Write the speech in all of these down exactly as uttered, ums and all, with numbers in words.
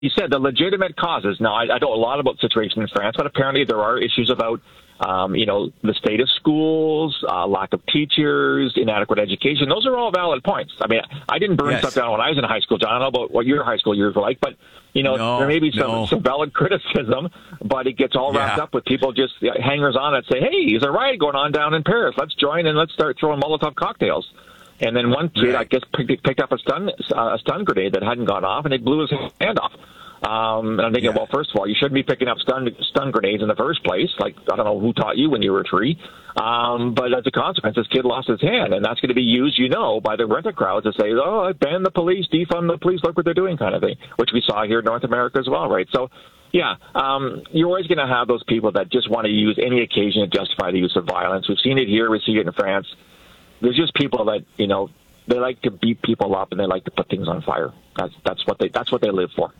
you said the legitimate causes. Now, I, I know a lot about the situation in France, but apparently there are issues about, um, you know, the state of schools, uh, lack of teachers, inadequate education. Those are all valid points. I mean, I didn't burn yes. stuff down when I was in high school, John. I don't know about what your high school years were like, but, you know, no, there may be some, no. some valid criticism, but it gets all wrapped yeah. up with people just hangers on that say, hey, there's a riot going on down in Paris. Let's join and let's start throwing Molotov cocktails. And then one kid, I guess, picked, picked up a stun uh, a stun grenade that hadn't gone off, and it blew his hand off. Um, and I'm thinking, yeah. well, first of all, you shouldn't be picking up stun stun grenades in the first place. Like, I don't know who taught you when you were three. Um, but as a consequence, this kid lost his hand, and that's going to be used, you know, by the rent-a crowd to say, oh, ban the police, defund the police, look what they're doing, kind of thing, which we saw here in North America as well, right? So, yeah, um, you're always going to have those people that just want to use any occasion to justify the use of violence. We've seen it here. We see it in France. There's just people that, you know, they like to beat people up and they like to put things on fire. That's that's what they that's what they live for.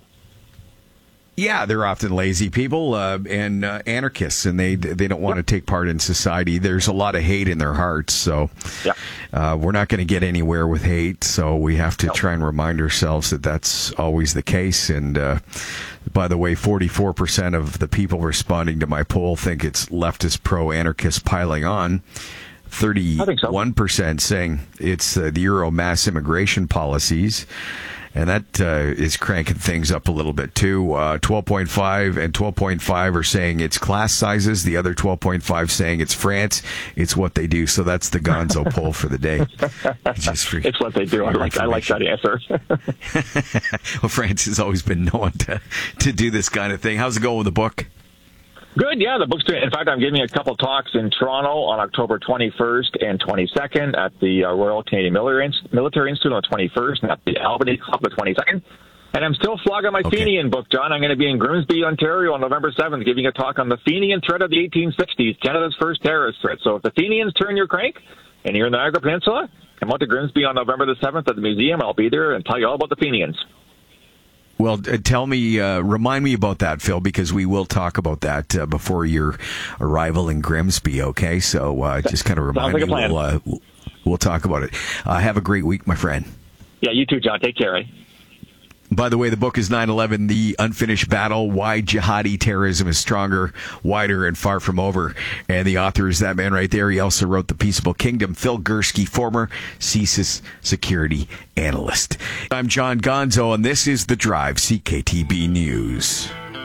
Yeah, they're often lazy people uh, and uh, anarchists, and they they don't want to take part in society. There's a lot of hate in their hearts, so yeah. uh, we're not going to get anywhere with hate. So we have to no. try and remind ourselves that that's always the case. And uh, by the way, forty-four percent of the people responding to my poll think it's leftist pro-anarchists piling on. thirty-one percent so. saying it's uh, the Euro mass immigration policies, and that uh, is cranking things up a little bit too. Uh, twelve point five and twelve point five are saying it's class sizes. The other twelve point five saying it's France. It's what they do. So that's the Gonzo poll for the day. Just for, it's what they do. I like, I like that answer. Well, France has always been known to, to do this kind of thing. How's it going with the book? Good, yeah. The book's doing. In fact, I'm giving a couple talks in Toronto on October twenty-first and twenty-second at the uh, Royal Canadian Military Institute on the twenty-first and at the Albany Club the twenty-second. And I'm still flogging my okay. Fenian book, John. I'm going to be in Grimsby, Ontario on November seventh giving a talk on the Fenian threat of the eighteen sixties, Canada's first terrorist threat. So if the Fenians turn your crank and you're in the Niagara Peninsula, come out to Grimsby on November the seventh at the museum. I'll be there and tell you all about the Fenians. Well, uh, tell me, uh, remind me about that, Phil, because we will talk about that uh, before your arrival in Grimsby, okay? So uh, just kind of remind like me. We'll, uh, we'll talk about it. Uh, have a great week, my friend. Yeah, you too, John. Take care, eh? By the way, the book is nine eleven, The Unfinished Battle, Why Jihadi Terrorism is Stronger, Wider, and Far From Over. And the author is that man right there. He also wrote The Peaceable Kingdom, Phil Gursky, former C S I S security analyst. I'm John Gonzo, and this is The Drive, C K T B News.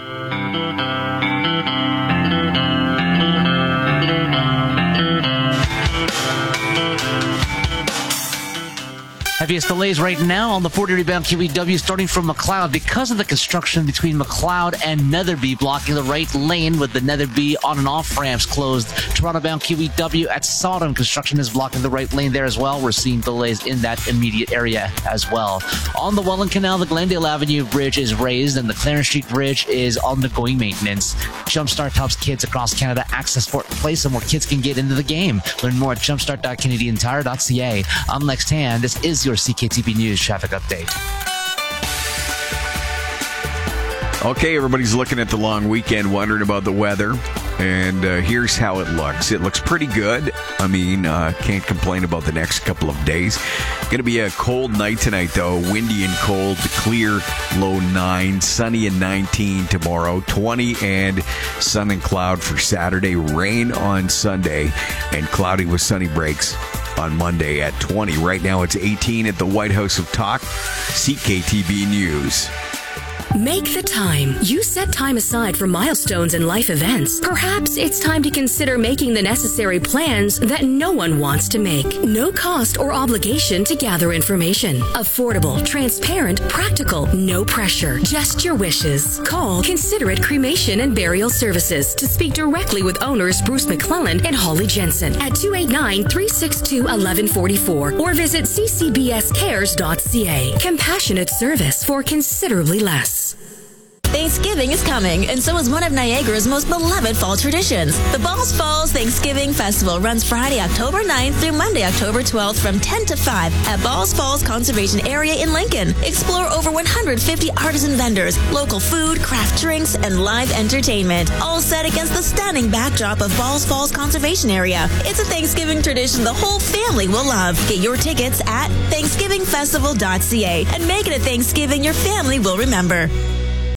Heaviest delays right now on the forty-bound Q E W starting from McLeod because of the construction between McLeod and Netherby blocking the right lane with the Netherby on and off ramps closed. Toronto-bound Q E W at Sodom, construction is blocking the right lane there as well. We're seeing delays in that immediate area as well. On the Welland Canal, the Glendale Avenue Bridge is raised and the Clarence Street Bridge is undergoing maintenance. Jumpstart helps kids across Canada access for a place so more kids can get into the game. Learn more at jumpstart dot canadian tire dot c a. I'm Lex Tan. This is your C K T B News traffic update. Okay, everybody's looking at the long weekend, wondering about the weather, and uh, here's how it looks. It looks pretty good. I mean, uh, can't complain about the next couple of days. Going to be a cold night tonight, though. Windy and cold, clear, low nine, sunny and nineteen tomorrow, twenty and sun and cloud for Saturday, rain on Sunday, and cloudy with sunny breaks on Monday at twenty. Right now it's eighteen at the White House of Talk. C K T B News. Make the time. You set time aside for milestones and life events. Perhaps it's time to consider making the necessary plans that no one wants to make. No cost or obligation to gather information. Affordable, transparent, practical, no pressure. Just your wishes. Call Considerate Cremation and Burial Services to speak directly with owners Bruce McClelland and Holly Jensen at two eight nine, three six two, one one four four or visit c c b s cares dot c a. Compassionate service for considerably less. Thanksgiving is coming, and so is one of Niagara's most beloved fall traditions. The Balls Falls Thanksgiving Festival runs Friday, October ninth through Monday, October twelfth from ten to five at Balls Falls Conservation Area in Lincoln. Explore over one hundred fifty artisan vendors, local food, craft drinks, and live entertainment, all set against the stunning backdrop of Balls Falls Conservation Area. It's a Thanksgiving tradition the whole family will love. Get your tickets at thanksgiving festival dot c a and make it a Thanksgiving your family will remember.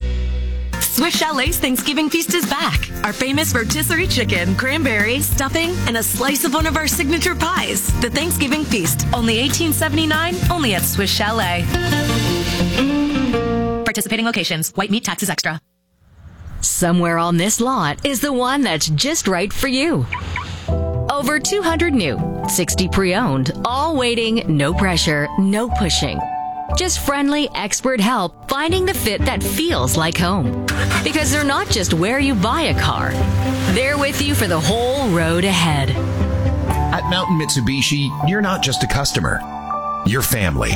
Swiss Chalet's Thanksgiving feast is back. Our famous rotisserie chicken, cranberry, stuffing, and a slice of one of our signature pies. The Thanksgiving feast, only eighteen seventy-nine, only at Swiss Chalet. Participating locations. White meat taxes extra. Somewhere on this lot is the one that's just right for you. Over two hundred new, sixty pre-owned, all waiting, no pressure, no pushing. Just friendly, expert help finding the fit that feels like home. Because they're not just where you buy a car. They're with you for the whole road ahead. At Mountain Mitsubishi, you're not just a customer. You're family.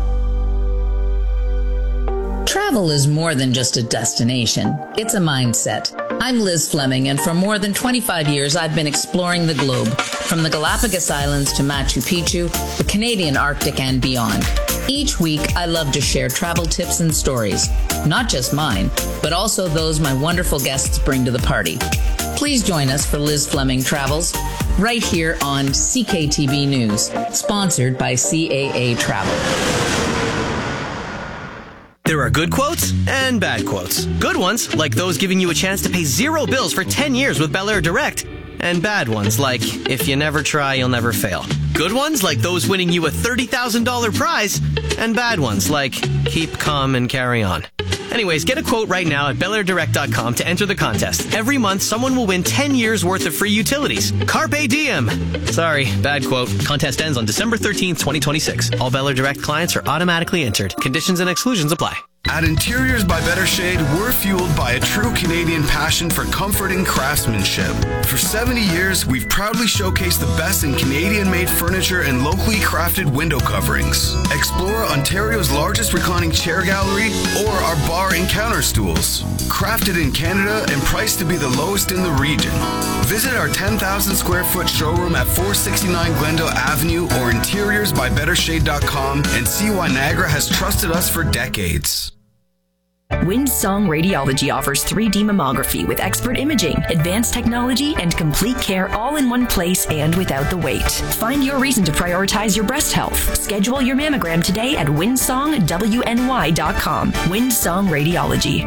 Travel is more than just a destination. It's a mindset. I'm Liz Fleming, and for more than twenty-five years, I've been exploring the globe, from the Galapagos Islands to Machu Picchu, the Canadian Arctic, and beyond. Each week, I love to share travel tips and stories, not just mine, but also those my wonderful guests bring to the party. Please join us for Liz Fleming Travels, right here on C K T V News, sponsored by C A A Travel. There are good quotes and bad quotes. Good ones, like those giving you a chance to pay zero bills for ten years with Bel Air Direct. And bad ones, like, if you never try, you'll never fail. Good ones, like those winning you a thirty thousand dollars prize. And bad ones, like, keep calm and carry on. Anyways, get a quote right now at Bel Air Direct dot com to enter the contest. Every month, someone will win ten years worth of free utilities. Carpe diem. Sorry, bad quote. Contest ends on December thirteenth, twenty twenty-six. All Bel Air Direct clients are automatically entered. Conditions and exclusions apply. At Interiors by Better Shade, we're fueled by a true Canadian passion for comforting craftsmanship. For seventy years, we've proudly showcased the best in Canadian-made furniture and locally crafted window coverings. Explore Ontario's largest reclining chair gallery or our bar and counter stools. Crafted in Canada and priced to be the lowest in the region. Visit our ten thousand square foot showroom at four sixty-nine Glendale Avenue or interiors by better shade dot com and see why Niagara has trusted us for decades. Windsong Radiology offers three D mammography with expert imaging, advanced technology, and complete care all in one place and without the wait. Find your reason to prioritize your breast health. Schedule your mammogram today at windsong w n y dot com. Windsong Radiology.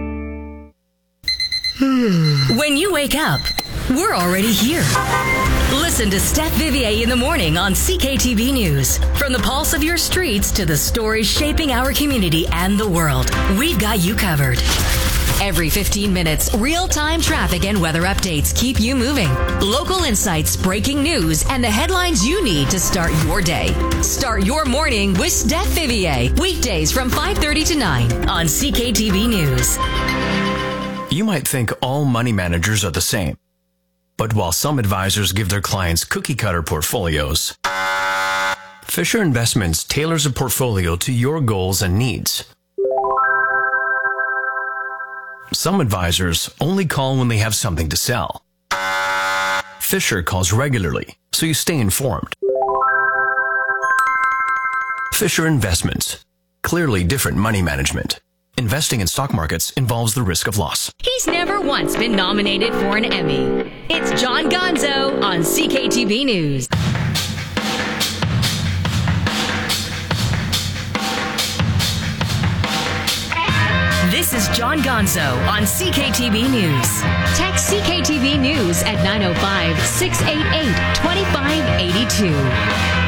When you wake up, we're already here. Listen to Steph Vivier in the morning on C K T V News. From the pulse of your streets to the stories shaping our community and the world, we've got you covered. Every fifteen minutes, real-time traffic and weather updates keep you moving. Local insights, breaking news, and the headlines you need to start your day. Start your morning with Steph Vivier. Weekdays from five thirty to nine on C K T V News. You might think all money managers are the same. But while some advisors give their clients cookie-cutter portfolios, Fisher Investments tailors a portfolio to your goals and needs. Some advisors only call when they have something to sell. Fisher calls regularly, so you stay informed. Fisher Investments. Clearly different money management. Investing in stock markets involves the risk of loss. He's never once been nominated for an Emmy. It's John Gonzo on C K T V News. This is John Gonzo on C K T V News. Text C K T V News at nine oh five, six eight eight, two five eight two.